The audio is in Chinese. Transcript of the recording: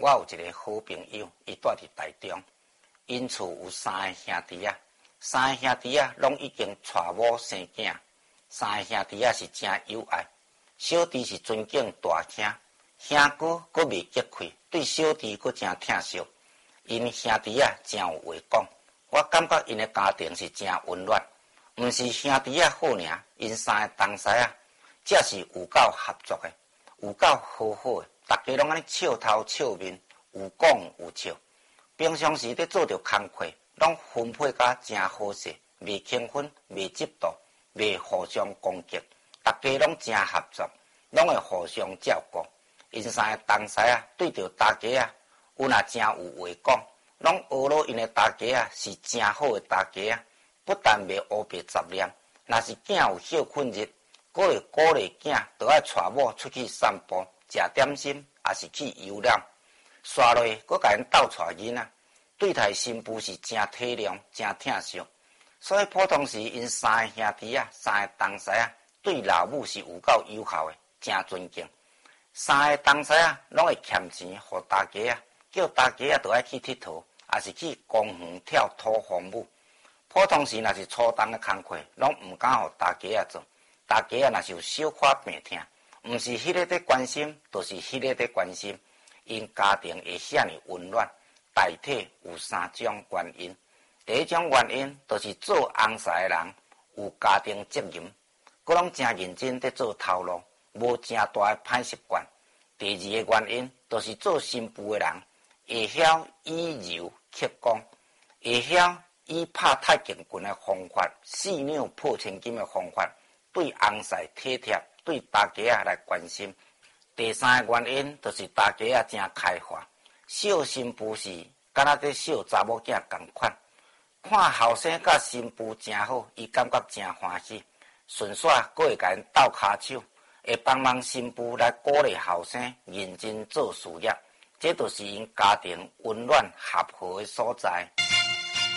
我有一个好朋友，伊住伫台中，因厝有3个兄弟啊，3个兄弟啊，拢已经娶某生囝，3个兄弟啊是真友爱。小弟是尊敬大兄，兄哥阁未结婚，对小弟阁真疼惜。因兄弟啊真有话讲，我感觉因的家庭是真温暖。毋是兄弟啊好尔，因3个同师啊，才是有够合作的，有够好好的。大家拢安尼笑头笑面，有讲有笑。平常时咧做着工课，拢分配甲真好势，袂轻分，袂嫉妒，袂互相攻击。大家拢真合作，拢会互相照顾。因3个同师啊，对着大家啊，有若真有话讲，拢学了因的大家啊，是真好的大家啊。不但袂黑白杂念，若是囝有休困日，佫会鼓励囝都爱带某出去散步。食点心，也是去游览，刷落佫甲因斗带囡仔，对待新妇是真体谅、真疼惜。所以普通时因3个兄弟啊、3个同师啊，对老母是有够友好的，真尊敬。3个同师啊，拢会欠钱互大家啊，叫大家啊都爱去佚佗，也是去公园跳土风舞。普通时若是初冬的工课，拢毋敢互大家啊做，大家啊若是有小可病痛。毋是迄个在关心，就是迄个在关心。因家庭会遐尼温暖，大体有3种原因。第一种原因，就是做翁婿的人有家庭责任，佫拢真认真在做头路，无真大的歹习惯。第二个原因，就是做新妇的人会晓以柔克刚，会晓以拍太极拳的方法、四两破千斤的方法，对翁婿体贴。对大家啊来关心。第三个原因就是大家啊真开化，小新妇是敢若在小查某囝同款，看后生甲新妇真好，伊感觉真欢喜，顺续佫会甲因斗骹手，会帮忙新妇来鼓励后生认真做事业，这就是因家庭温暖和和的所在。